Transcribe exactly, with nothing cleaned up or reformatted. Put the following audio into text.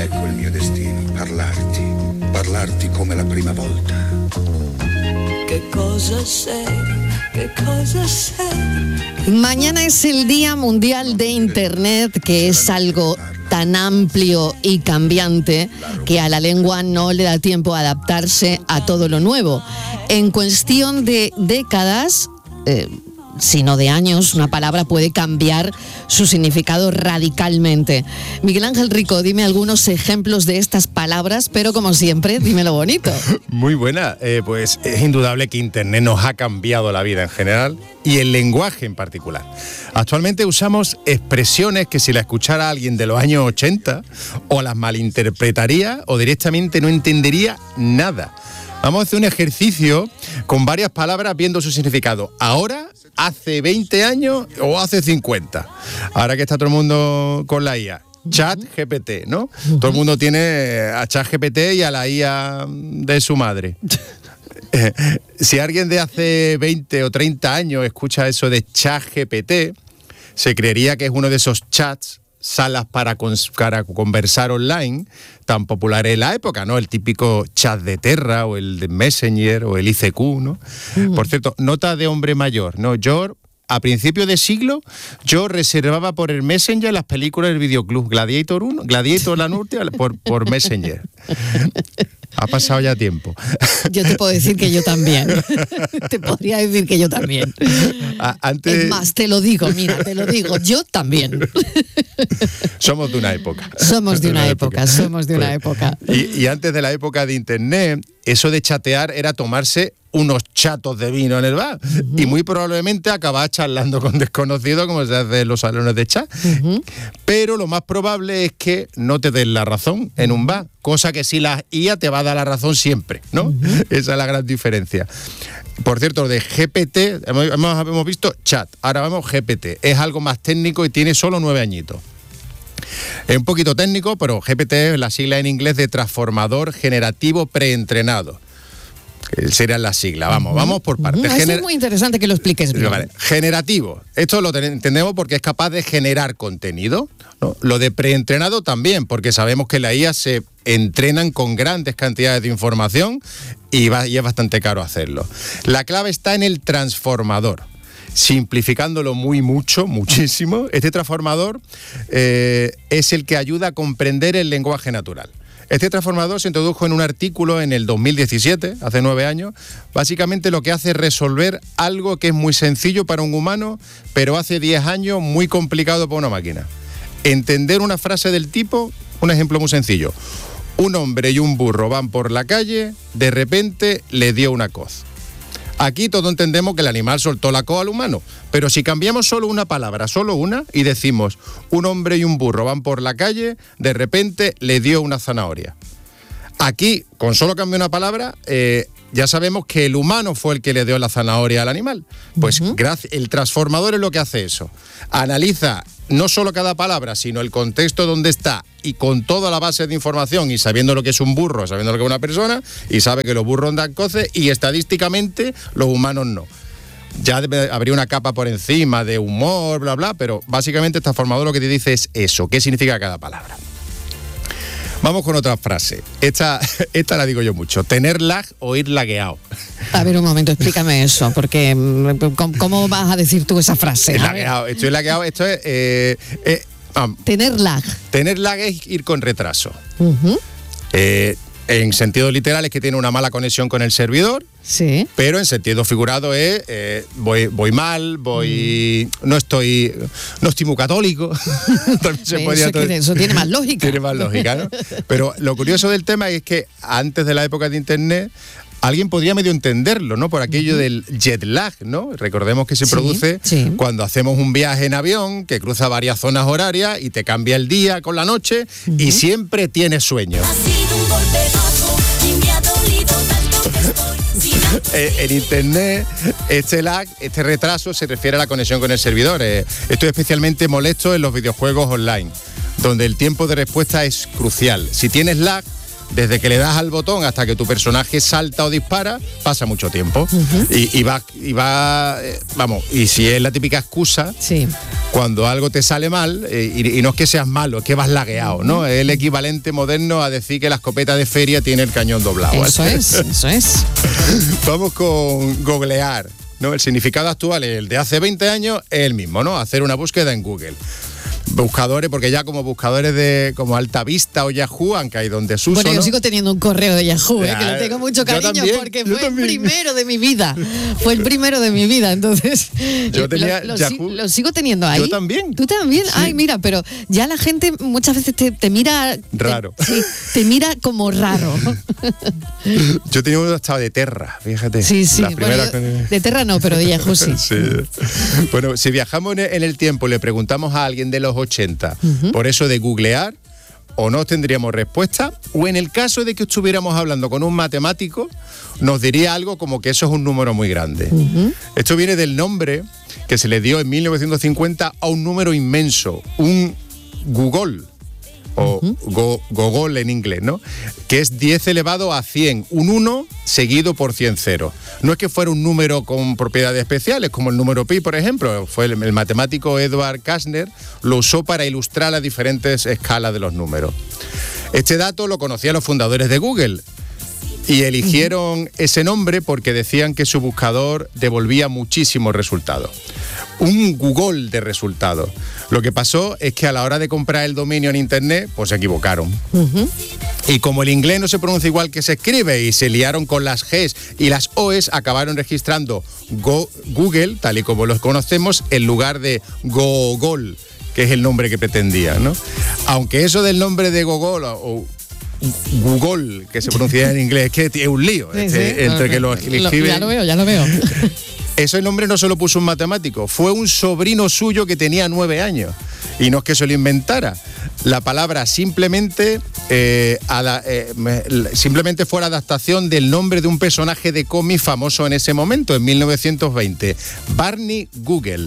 ecco il mio destino, parlarti, parlarti come la prima volta. ¿Qué cosa sé? ¿Qué cosa sé? Mañana es el Día Mundial de Internet, que es algo tan amplio y cambiante que a la lengua no le da tiempo a adaptarse a todo lo nuevo. En cuestión de décadas, eh, sino de años, una palabra puede cambiar su significado radicalmente. Miguel Ángel Rico, dime algunos ejemplos de estas palabras, pero como siempre, dímelo bonito. Muy buena, eh, pues es indudable que Internet nos ha cambiado la vida en general y el lenguaje en particular. Actualmente usamos expresiones que si la escuchara alguien de los años ochenta o las malinterpretaría o directamente no entendería nada. Vamos a hacer un ejercicio con varias palabras viendo su significado. Ahora, hace veinte años o hace cincuenta. Ahora que está todo el mundo con la I A. Chat G P T, ¿no? Uh-huh. Todo el mundo tiene a Chat G P T y a la I A de su madre. eh, si alguien de hace veinte o treinta años escucha eso de Chat G P T, se creería que es uno de esos chats, salas para, cons- para conversar online tan populares en la época, ¿no? El típico chat de Terra o el de Messenger o el I C Q, ¿no? Mm. Por cierto, nota de hombre mayor, ¿no? Yo, a principios de siglo, yo reservaba por el Messenger las películas del videoclub Gladiator uno, Gladiator la Norte, por, por Messenger. Ha pasado ya tiempo. Yo te puedo decir que yo también. Te podría decir que yo también. A, antes... Es más, te lo digo, mira, te lo digo, yo también. Somos de una época. Somos de una época, somos de una época. Y, y antes de la época de Internet, eso de chatear era tomarse unos chatos de vino en el bar. Uh-huh. Y muy probablemente acabar charlando con desconocidos como se hace en los salones de chat. Uh-huh. Pero lo más probable es que no te den la razón en un bar, cosa que si la I A te va a dar la razón siempre, ¿no? Uh-huh. Esa es la gran diferencia. Por cierto, de G P T, hemos, hemos visto chat, ahora vamos G P T. Es algo más técnico y tiene solo nueve añitos. Es un poquito técnico, pero G P T es la sigla en inglés de Transformador Generativo Preentrenado. Serían las siglas, vamos, uh-huh. vamos por partes. Uh-huh. Gener- es muy interesante que lo expliques bien. Vale. Generativo, esto lo ten- entendemos porque es capaz de generar contenido, ¿no? Lo de preentrenado también, porque sabemos que la I A se entrenan con grandes cantidades de información y, va- y es bastante caro hacerlo. La clave está en el transformador. Simplificándolo muy mucho, muchísimo, este transformador eh, es el que ayuda a comprender el lenguaje natural. Este transformador se introdujo en un artículo en el dos mil diecisiete, hace nueve años. Básicamente lo que hace es resolver algo que es muy sencillo para un humano, pero hace diez años muy complicado para una máquina. Entender una frase del tipo, un ejemplo muy sencillo. Un hombre y un burro van por la calle, de repente le dio una coz. Aquí todos entendemos que el animal soltó la coz al humano, pero si cambiamos solo una palabra, solo una, y decimos un hombre y un burro van por la calle, de repente le dio una zanahoria. Aquí, con solo cambiar una palabra, eh, ya sabemos que el humano fue el que le dio la zanahoria al animal. Pues uh-huh. gracias, el transformador es lo que hace eso. Analiza no solo cada palabra, sino el contexto donde está y con toda la base de información y sabiendo lo que es un burro, sabiendo lo que es una persona, y sabe que los burros dan coces y estadísticamente los humanos no. Ya habría una capa por encima de humor, bla, bla, pero básicamente el transformador lo que te dice es eso, qué significa cada palabra. Vamos con otra frase. Esta, esta la digo yo mucho. Tener lag o ir lagueado. A ver, un momento, explícame eso, porque ¿cómo, cómo vas a decir tú esa frase? Lagueado, estoy lagueado, esto es... Eh, eh, um, tener lag. Tener lag es ir con retraso. Uh-huh. Eh, en sentido literal es que tiene una mala conexión con el servidor. Sí. Pero en sentido figurado es eh, voy, voy mal, voy mm. no estoy no estoy muy católico. se eso, todo, que eso tiene más lógica. Tiene más lógica, ¿no? Pero lo curioso del tema es que antes de la época de Internet alguien podría medio entenderlo, ¿no? Por aquello uh-huh. del jet lag, ¿no? Recordemos que se sí, produce sí. cuando hacemos un viaje en avión que cruza varias zonas horarias y te cambia el día con la noche uh-huh. y siempre tienes sueño. Ha sido un golpe bajo y me ha dolido tanto que estoy... En Internet, este lag, este retraso se refiere a la conexión con el servidor. Esto es especialmente molesto en los videojuegos online, donde el tiempo de respuesta es crucial. Si tienes lag, desde que le das al botón hasta que tu personaje salta o dispara, pasa mucho tiempo. Uh-huh. y, y va, y va eh, vamos, y si es la típica excusa, sí. cuando algo te sale mal, eh, y, y no es que seas malo, es que vas lagueado, ¿no? Es el equivalente moderno a decir que la escopeta de feria tiene el cañón doblado. Eso es, eso es. Vamos con googlear, ¿no? El significado actual, el de hace veinte años, es el mismo, ¿no? Hacer una búsqueda en Google. Buscadores, porque ya como buscadores de como Altavista o Yahoo han caído en desuso. Bueno, yo ¿no? sigo teniendo un correo de Yahoo, ya, eh, que le tengo mucho cariño también, porque fue también. el primero de mi vida. Fue el primero de mi vida, entonces. Yo tenía lo, lo, Yahoo. Lo sigo teniendo ahí. Yo también. ¿Tú también? Sí. Ay, mira, pero ya la gente muchas veces te, te mira. Raro. Te, sí, te mira como raro. Yo tenía uno hasta de Terra, fíjate. Sí, sí. Las primeras Bueno, yo, que... de Terra no, pero de Yahoo sí. Sí. Bueno, si viajamos en el tiempo y le preguntamos a alguien de los ochenta, uh-huh. por eso de googlear, o no tendríamos respuesta, o en el caso de que estuviéramos hablando con un matemático, nos diría algo como que eso es un número muy grande. Uh-huh. Esto viene del nombre que se le dio en mil novecientos cincuenta a un número inmenso, un Google, o uh-huh. go, Gogol en inglés, ¿no? Que es diez elevado a cien, un uno seguido por cien ceros. No es que fuera un número con propiedades especiales, como el número pi, por ejemplo. Fue el, el matemático Edward Kastner, lo usó para ilustrar las diferentes escalas de los números. Este dato lo conocían los fundadores de Google y eligieron uh-huh. ese nombre porque decían que su buscador devolvía muchísimos resultados. Un Google de resultados. Lo que pasó es que a la hora de comprar el dominio en internet, pues se equivocaron. Uh-huh. Y como el inglés no se pronuncia igual que se escribe y se liaron con las Gs y las O's, acabaron registrando Go- Google, tal y como los conocemos, en lugar de Gogol, que es el nombre que pretendían, ¿no? Aunque eso del nombre de Gogol o Google, que se pronuncia en inglés, es que es un lío, sí, este, sí. entre no, que lo escriben. Ya lo veo, ya lo veo. Ese nombre no se lo puso un matemático, fue un sobrino suyo que tenía nueve años. Y no es que se lo inventara. La palabra simplemente, eh, ada, eh, simplemente fue la adaptación del nombre de un personaje de cómic famoso en ese momento, en mil novecientos veinte, Barney Google.